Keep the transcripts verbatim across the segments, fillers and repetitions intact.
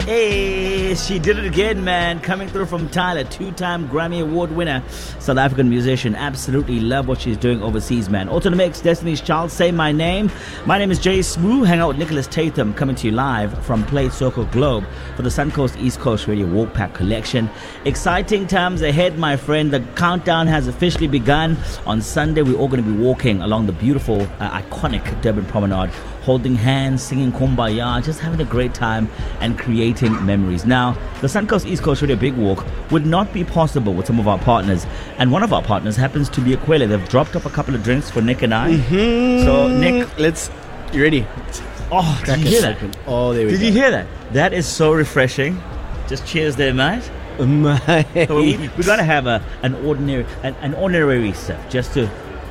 Hey, she did it again, man. Coming through from Tyler, two-time Grammy Award winner, South African musician. Absolutely love what she's doing overseas, man. Also to mix, Destiny's Child, Say My Name. My name is Jay Smooth. Hang out with Nicholas Tatham, coming to you live from Play Circle Globe for the Suncoast East Coast Radio Walk Pack Collection. Exciting times ahead, my friend. The countdown has officially begun. On Sunday, we're all going to be walking along the beautiful, uh, iconic Durban Promenade, holding hands, singing Kumbaya, just having a great time and creating memories. Now, the Suncoast East Coast Radio Big Walk would not be possible with some of our partners, and one of our partners happens to be Ekwele. They've dropped up a couple of drinks for Nick and I. Mm-hmm. So, Nick, let's. You ready? Oh, did you hear that? Oh, there we did go. you hear that? That is so refreshing. Just cheers there, mate. Mate. So we, we gotta have a an ordinary an, an ordinary sip just to.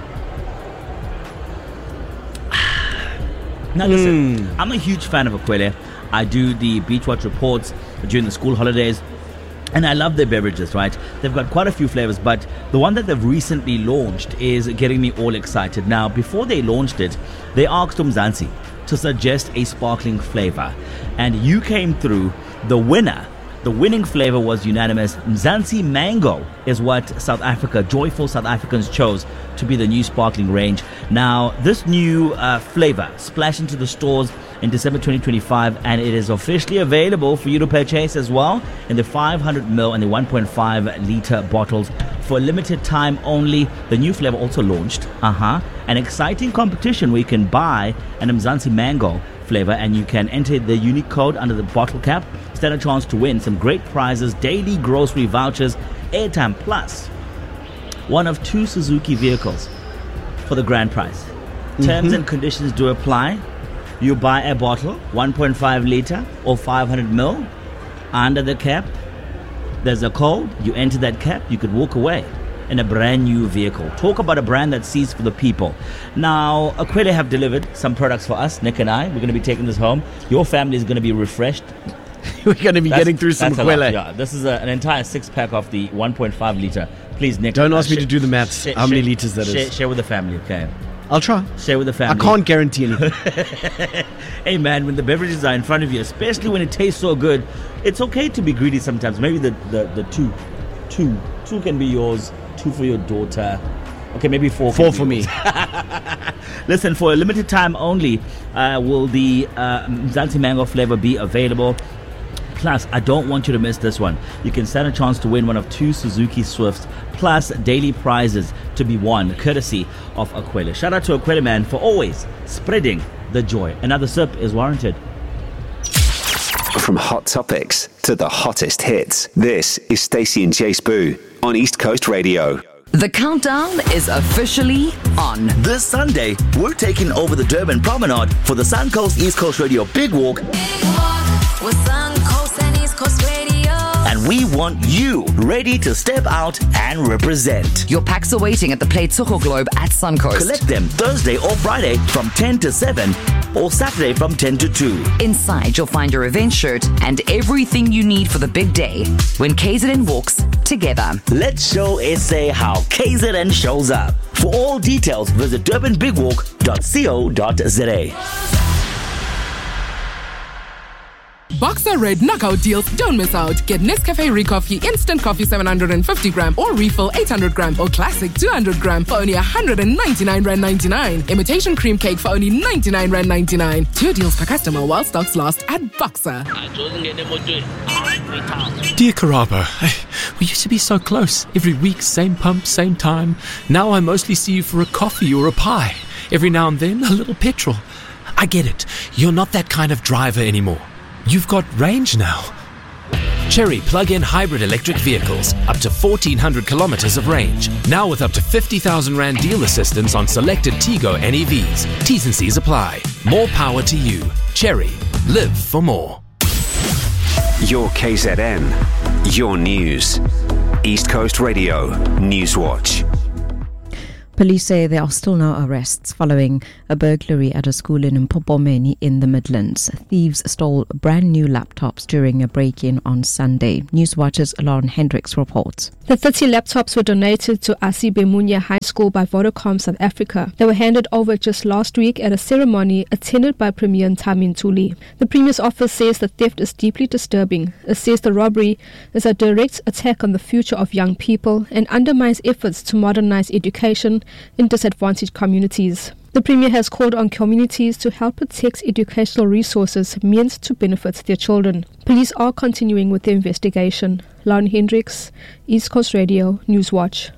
Now listen, mm. I'm a huge fan of Ekwele. I do the Beach Watch reports during the school holidays, and I love their beverages, right? They've got quite a few flavors, but the one that they've recently launched is getting me all excited. Now, before they launched it, they asked Mzansi to suggest a sparkling flavor, and you came through. The winner, the winning flavor was unanimous. Mzansi Mango is what South Africa, joyful South Africans chose to be the new sparkling range. Now, this new uh, flavor splashed into the stores in December twenty twenty-five, and it is officially available for you to purchase as well in the five hundred milliliter and the one point five liter bottles for a limited time only. The new flavor also launched. Uh-huh. An exciting competition where you can buy an Mzansi Mango flavor and you can enter the unique code under the bottle cap. Stand a chance to win some great prizes, daily grocery vouchers, airtime, plus one of two Suzuki vehicles for the grand prize. Mm-hmm. Terms and conditions do apply. You buy a bottle, one point five liter or five hundred milliliters. Under the cap, there's a code. You enter that cap, you could walk away in a brand new vehicle. Talk about a brand that sees for the people. Now, Ekwele have delivered some products for us, Nick and I. We're going to be taking this home. Your family is going to be refreshed. We're going to be that's, getting through some Ekwele. Yeah, this is a, an entire six pack of the one point five liter. Please, Nick. Don't uh, ask sh- me to do the maths. Sh- how many sh- liters that sh- is? Share with the family, okay? I'll try. Share with the family. I can't guarantee anything. Hey man, when the beverages are in front of you, especially when it tastes so good, it's okay to be greedy sometimes. Maybe the, the, the two, two, two can be yours, two for your daughter. Okay, maybe four. Four for me. Listen, for a limited time only, uh, will the uh, Mzansi Mango flavor be available. Plus, I don't want you to miss this one. You can stand a chance to win one of two Suzuki Swifts, plus daily prizes to be won, courtesy of Ekwele. Shout out to Ekwele, man, for always spreading the joy. Another sip is warranted. From hot topics to the hottest hits, this is Stacey and Chase Boo on East Coast Radio. The countdown is officially on. This Sunday, we're taking over the Durban Promenade for the Suncoast East Coast Radio Big Walk. Big Walk with Suncoast and East Coast Radio. And we want you ready to step out and represent. Your packs are waiting at the Play Circle Globe at Suncoast. Collect them Thursday or Friday from ten to seven or Saturday from ten to two. Inside, you'll find your event shirt and everything you need for the big day when K Z N walks together. Let's show S A how K Z N shows up. For all details, visit durban big walk dot co dot za. Boxer Red Knockout deals don't miss out. Get Nescafe Recoffee Instant Coffee seven hundred fifty gram or Refill eight hundred gram or Classic two hundred gram for only one hundred ninety-nine rand ninety-nine. Imitation Cream Cake for only ninety-nine rand ninety-nine. Two deals per customer while stocks last at Boxer. Dear Karabo, we used to be so close. Every week, same pump, same time. Now I mostly see you for a coffee or a pie. Every now and then, a little petrol. I get it. You're not that kind of driver anymore. You've got range now. Chery plug-in hybrid electric vehicles, up to fourteen hundred kilometers of range. Now with up to fifty thousand rand deal assistance on selected Tigo N E Vs. T's and C's apply. More power to you. Chery. Live for more. Your K Z N. Your news. East Coast Radio Newswatch. Police say there are still no arrests following a burglary at a school in Mpopomeni in the Midlands. Thieves stole brand new laptops during a break-in on Sunday. Newswatch's Lauren Hendricks reports. The thirty laptops were donated to Asibemunya High School by Vodacom South Africa. They were handed over just last week at a ceremony attended by Premier Ntami Ntuli. The Premier's office says the theft is deeply disturbing. It says the robbery is a direct attack on the future of young people and undermines efforts to modernize education in disadvantaged communities. The Premier has called on communities to help protect educational resources meant to benefit their children. Police are continuing with the investigation. Lauren Hendricks, East Coast Radio, Newswatch.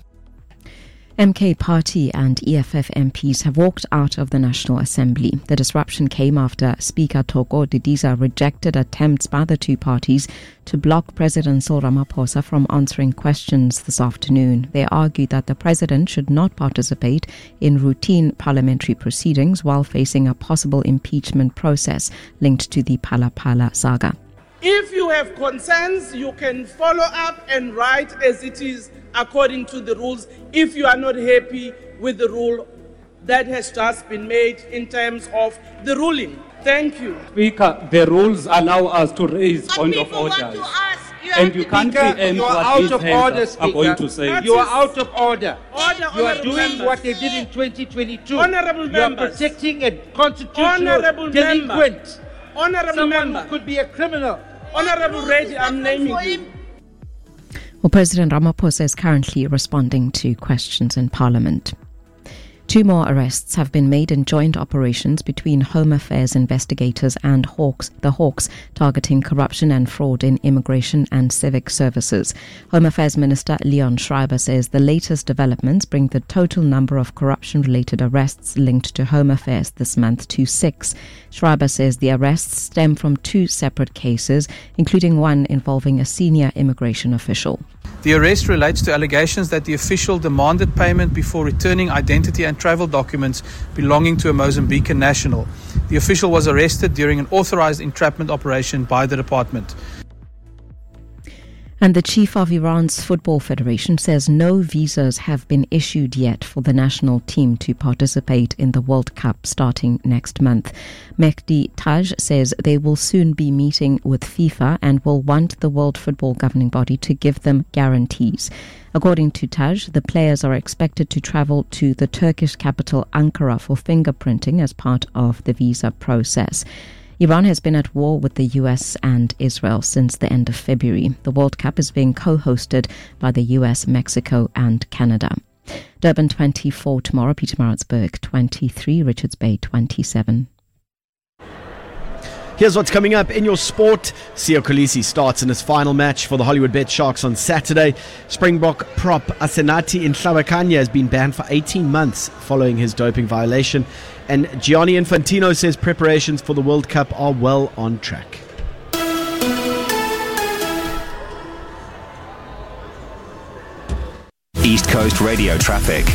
M K Party and E F F M Ps have walked out of the National Assembly. The disruption came after Speaker Thoko Didiza rejected attempts by the two parties to block President Cyril Ramaphosa from answering questions this afternoon. They argued that the President should not participate in routine parliamentary proceedings while facing a possible impeachment process linked to the Phala Phala saga. If you have concerns, you can follow up and write as it is according to the rules if you are not happy with the rule that has just been made in terms of the ruling. Thank you. Speaker, the rules allow us to raise point of orders. And you can't preempt what these hands are going to say. You are out of order. Order, you are doing members. what they did in twenty twenty-two. Honorable you members. are protecting a constitutional Honorable delinquent. Member. Honorable Someone member. who could be a criminal. Honorable Reddy, I'm naming you. Well, President Ramaphosa is currently responding to questions in Parliament. Two more arrests have been made in joint operations between Home Affairs investigators and Hawks, the Hawks, targeting corruption and fraud in immigration and civic services. Home Affairs Minister Leon Schreiber says the latest developments bring the total number of corruption-related arrests linked to Home Affairs this month to six. Schreiber says the arrests stem from two separate cases, including one involving a senior immigration official. The arrest relates to allegations that the official demanded payment before returning identity and travel documents belonging to a Mozambican national. The official was arrested during an authorized entrapment operation by the department. And the chief of Iran's Football Federation says no visas have been issued yet for the national team to participate in the World Cup starting next month. Mehdi Taj says they will soon be meeting with FIFA and will want the World Football Governing Body to give them guarantees. According to Taj, the players are expected to travel to the Turkish capital Ankara for fingerprinting as part of the visa process. Iran has been at war with the U S and Israel since the end of February. The World Cup is being co-hosted by the U S, Mexico and Canada. Durban twenty-four tomorrow, Pietermaritzburg twenty-three, Richards Bay twenty-seven. Here's what's coming up in your sport. Siya Kolisi starts in his final match for the Hollywood Bet Sharks on Saturday. Springbok prop Asenati Nhlabakanya has been banned for eighteen months following his doping violation. And Gianni Infantino says preparations for the World Cup are well on track. East Coast Radio traffic.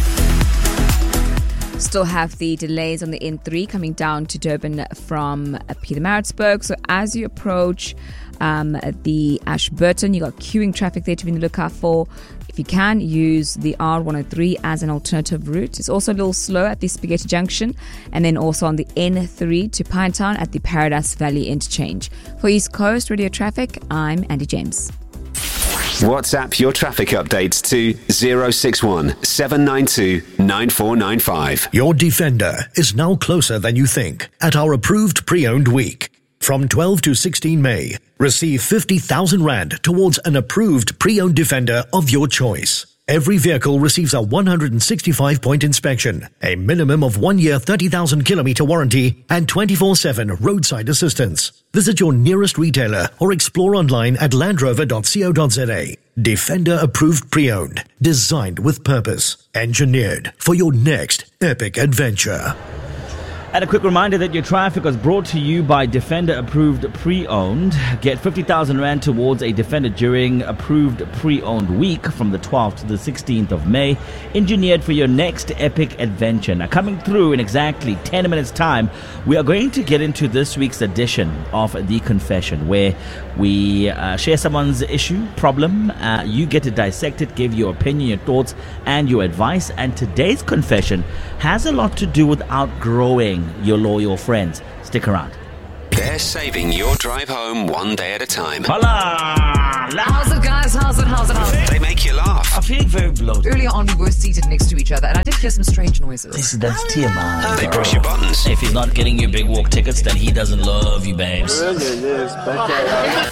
Still have the delays on the N three coming down to Durban from Pietermaritzburg. So as you approach um, the Ashburton, you got queuing traffic there to be on the lookout for. If you can, use the R one oh three as an alternative route. It's also a little slow at the Spaghetti Junction, and then also on the N three to Pinetown at the Paradise Valley interchange. For East Coast Radio Traffic, I'm Andy James. WhatsApp your traffic updates to zero six one seven nine two nine four nine five. Your Defender is now closer than you think at our approved pre-owned week. From twelve to sixteen May, receive fifty thousand rand towards an approved pre-owned Defender of your choice. Every vehicle receives a one hundred sixty-five point inspection, a minimum of one year thirty thousand kilometer warranty, and twenty-four seven roadside assistance. Visit your nearest retailer or explore online at landrover dot co dot za. Defender approved pre-owned, designed with purpose, engineered for your next epic adventure. And a quick reminder that your traffic was brought to you by Defender Approved Pre-Owned. Get fifty thousand rand towards a Defender during Approved Pre-Owned Week from the twelfth to the sixteenth of May. Engineered for your next epic adventure. Now, coming through in exactly ten minutes time, we are going to get into this week's edition of The Confession, where we uh, share someone's issue, problem. Uh, you get to dissect it, give your opinion, your thoughts, and your advice. And today's confession has a lot to do with outgrowing your loyal friends. Stick around. They're saving your drive home one day at a time. Hola! How's it, guys? How's it? How's it? How's it? They make you laugh. I'm feeling very bloated. Earlier on, we were seated next to each other, and I did hear some strange noises. This, that's T M I. They push your buttons. If he's not getting you big walk tickets, then he doesn't love you, babes.